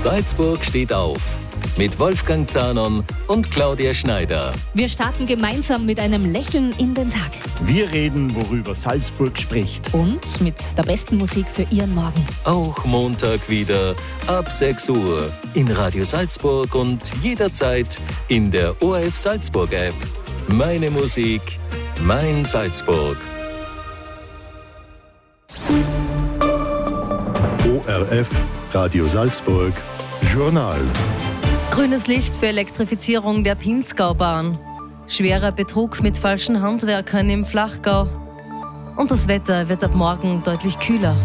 Salzburg steht auf. Mit Wolfgang Zahnon und Claudia Schneider. Wir starten gemeinsam mit einem Lächeln in den Tag. Wir reden, worüber Salzburg spricht. Und mit der besten Musik für Ihren Morgen. Auch Montag wieder ab 6 Uhr in Radio Salzburg und jederzeit in der ORF Salzburg App. Meine Musik, mein Salzburg. ORF Radio Salzburg Journal. Grünes Licht für Elektrifizierung der Pinzgaubahn. Schwerer Betrug mit falschen Handwerkern im Flachgau. Und das Wetter wird ab morgen deutlich kühler.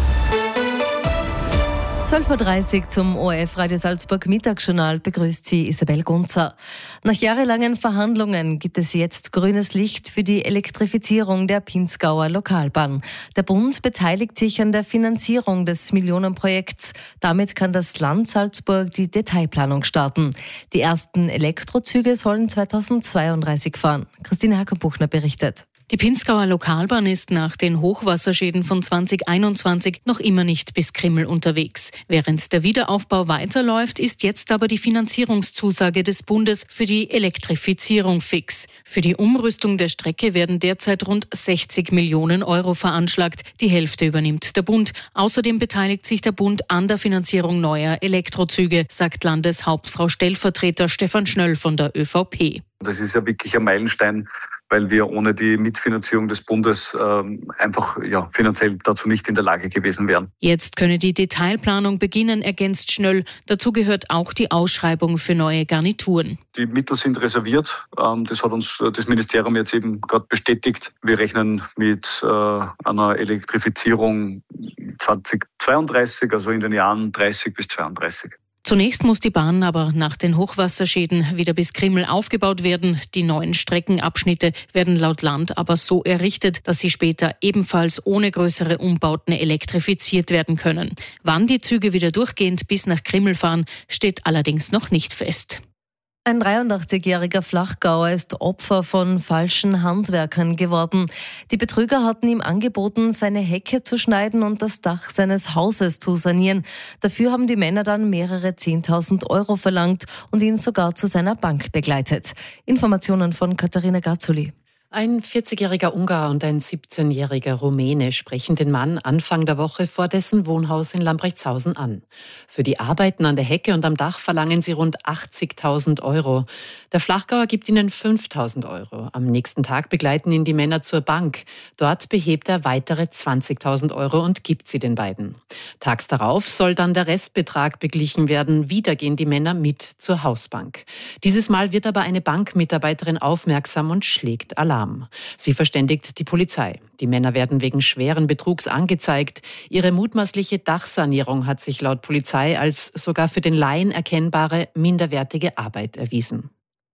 12.30 Uhr zum ORF Radio Salzburg Mittagsjournal begrüßt Sie Isabel Gunzer. Nach jahrelangen Verhandlungen gibt es jetzt grünes Licht für die Elektrifizierung der Pinzgauer Lokalbahn. Der Bund beteiligt sich an der Finanzierung des Millionenprojekts. Damit kann das Land Salzburg die Detailplanung starten. Die ersten Elektrozüge sollen 2032 fahren. Christine Hacker-Buchner berichtet. Die Pinzgauer Lokalbahn ist nach den Hochwasserschäden von 2021 noch immer nicht bis Krimml unterwegs. Während der Wiederaufbau weiterläuft, ist jetzt aber die Finanzierungszusage des Bundes für die Elektrifizierung fix. Für die Umrüstung der Strecke werden derzeit rund 60 Millionen Euro veranschlagt. Die Hälfte übernimmt der Bund. Außerdem beteiligt sich der Bund an der Finanzierung neuer Elektrozüge, sagt Landeshauptfrau Stellvertreter Stefan Schnöll von der ÖVP. Das ist ja wirklich ein Meilenstein, weil wir ohne die Mitfinanzierung des Bundes einfach finanziell dazu nicht in der Lage gewesen wären. Jetzt könne die Detailplanung beginnen, ergänzt Schnöll. Dazu gehört auch die Ausschreibung für neue Garnituren. Die Mittel sind reserviert. Das hat uns das Ministerium jetzt eben gerade bestätigt. Wir rechnen mit einer Elektrifizierung 2032, also in den Jahren 30 bis 32. Zunächst muss die Bahn aber nach den Hochwasserschäden wieder bis Krimml aufgebaut werden. Die neuen Streckenabschnitte werden laut Land aber so errichtet, dass sie später ebenfalls ohne größere Umbauten elektrifiziert werden können. Wann die Züge wieder durchgehend bis nach Krimml fahren, steht allerdings noch nicht fest. Ein 83-jähriger Flachgauer ist Opfer von falschen Handwerkern geworden. Die Betrüger hatten ihm angeboten, seine Hecke zu schneiden und das Dach seines Hauses zu sanieren. Dafür haben die Männer dann mehrere 10.000 Euro verlangt und ihn sogar zu seiner Bank begleitet. Informationen von Katharina Gazzoli. Ein 40-jähriger Ungar und ein 17-jähriger Rumäne sprechen den Mann Anfang der Woche vor dessen Wohnhaus in Lambrechtshausen an. Für die Arbeiten an der Hecke und am Dach verlangen sie rund 80.000 Euro. Der Flachgauer gibt ihnen 5.000 Euro. Am nächsten Tag begleiten ihn die Männer zur Bank. Dort behebt er weitere 20.000 Euro und gibt sie den beiden. Tags darauf soll dann der Restbetrag beglichen werden. Wieder gehen die Männer mit zur Hausbank. Dieses Mal wird aber eine Bankmitarbeiterin aufmerksam und schlägt Alarm. Sie verständigt die Polizei. Die Männer werden wegen schweren Betrugs angezeigt. Ihre mutmaßliche Dachsanierung hat sich laut Polizei als sogar für den Laien erkennbare minderwertige Arbeit erwiesen.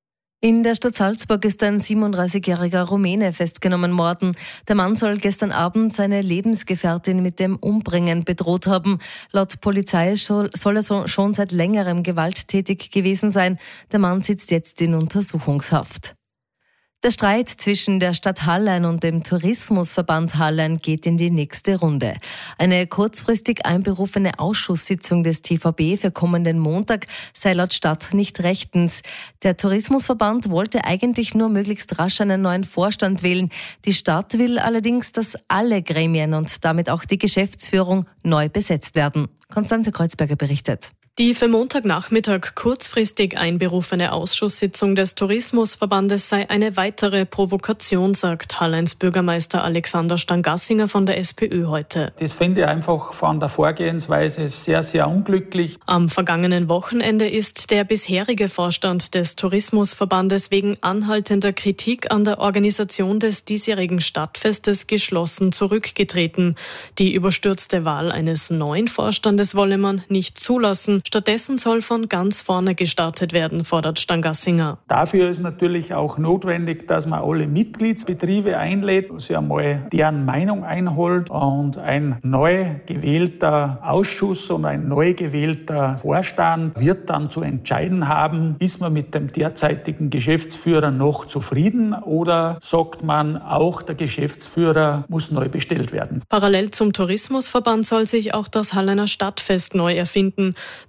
In der Stadt Salzburg ist ein 37-jähriger Rumäne festgenommen worden. Der Mann soll gestern Abend seine Lebensgefährtin mit dem Umbringen bedroht haben. Laut Polizei soll er schon seit längerem gewalttätig gewesen sein. Der Mann sitzt jetzt in Untersuchungshaft. Der Streit zwischen der Stadt Hallein und dem Tourismusverband Hallein geht in die nächste Runde. Eine kurzfristig einberufene Ausschusssitzung des TVB für kommenden Montag sei laut Stadt nicht rechtens. Der Tourismusverband wollte eigentlich nur möglichst rasch einen neuen Vorstand wählen. Die Stadt will allerdings, dass alle Gremien und damit auch die Geschäftsführung neu besetzt werden. Konstanze Kreuzberger berichtet. Die für Montagnachmittag kurzfristig einberufene Ausschusssitzung des Tourismusverbandes sei eine weitere Provokation, sagt Halleins Bürgermeister Alexander Stangassinger von der SPÖ heute. Das finde ich einfach von der Vorgehensweise sehr, sehr unglücklich. Am vergangenen Wochenende ist der bisherige Vorstand des Tourismusverbandes wegen anhaltender Kritik an der Organisation des diesjährigen Stadtfestes geschlossen zurückgetreten. Die überstürzte Wahl eines neuen Vorstandes wolle man nicht zulassen. Stattdessen soll von ganz vorne gestartet werden, fordert Stangassinger. Dafür ist natürlich auch notwendig, dass man alle Mitgliedsbetriebe einlädt, sich einmal deren Meinung einholt und ein neu gewählter Ausschuss und ein neu gewählter Vorstand wird dann zu entscheiden haben, ist man mit dem derzeitigen Geschäftsführer noch zufrieden oder sagt man, auch der Geschäftsführer muss neu bestellt werden. Parallel zum Tourismusverband soll sich auch das Halleiner Stadtfest neu erfinden.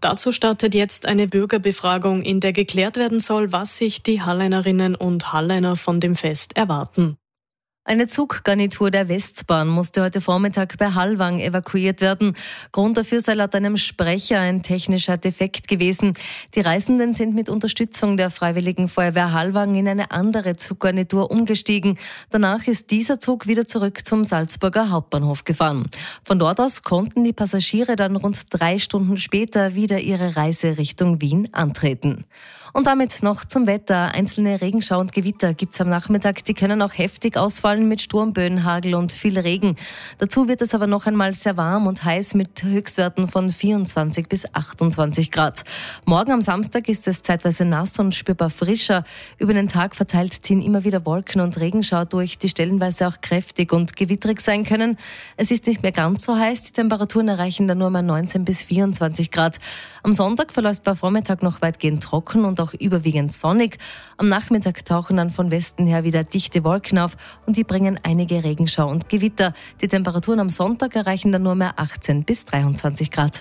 Dazu startet jetzt eine Bürgerbefragung, in der geklärt werden soll, was sich die Halleinerinnen und Halleiner von dem Fest erwarten. Eine Zuggarnitur der Westbahn musste heute Vormittag bei Hallwang evakuiert werden. Grund dafür sei laut einem Sprecher ein technischer Defekt gewesen. Die Reisenden sind mit Unterstützung der Freiwilligen Feuerwehr Hallwang in eine andere Zuggarnitur umgestiegen. Danach ist dieser Zug wieder zurück zum Salzburger Hauptbahnhof gefahren. Von dort aus konnten die Passagiere dann rund 3 Stunden später wieder ihre Reise Richtung Wien antreten. Und damit noch zum Wetter. Einzelne Regenschauer und Gewitter gibt's am Nachmittag. Die können auch heftig ausfallen mit Sturmböen, Hagel und viel Regen. Dazu wird es aber noch einmal sehr warm und heiß mit Höchstwerten von 24 bis 28 Grad. Morgen am Samstag ist es zeitweise nass und spürbar frischer. Über den Tag verteilt ziehen immer wieder Wolken und Regenschauer durch, die stellenweise auch kräftig und gewitterig sein können. Es ist nicht mehr ganz so heiß. Die Temperaturen erreichen dann nur mal 19 bis 24 Grad. Am Sonntag verläuft der Vormittag noch weitgehend trocken und auch überwiegend sonnig. Am Nachmittag tauchen dann von Westen her wieder dichte Wolken auf und die bringen einige Regenschauer und Gewitter. Die Temperaturen am Sonntag erreichen dann nur mehr 18 bis 23 Grad.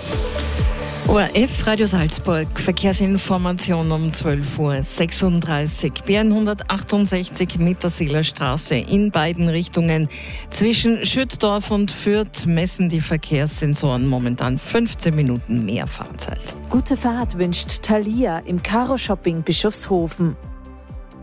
ORF Radio Salzburg, Verkehrsinformation um 12:36 Uhr. B168 Mittersiler Straße in beiden Richtungen. Zwischen Schüttdorf und Fürth messen die Verkehrssensoren momentan 15 Minuten mehr Fahrzeit. Gute Fahrt wünscht Thalia im Karo Shopping Bischofshofen.